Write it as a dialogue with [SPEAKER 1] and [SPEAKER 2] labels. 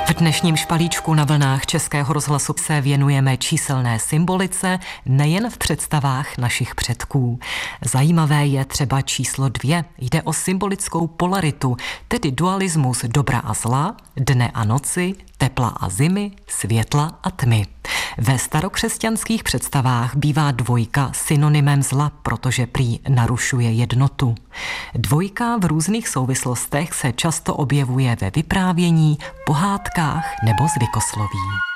[SPEAKER 1] V dnešním špalíčku na vlnách Českého rozhlasu se věnujeme číselné symbolice nejen v představách našich předků. Zajímavé je třeba číslo 2. Jde o symbolickou polaritu, tedy dualismus dobra a zla, dne a noci, tepla a zimy, světla a tmy. Ve starokřesťanských představách bývá 2 synonymem zla, protože prý narušuje jednotu. 2 v různých souvislostech se často objevuje ve vyprávění, pohádkách nebo zvykosloví.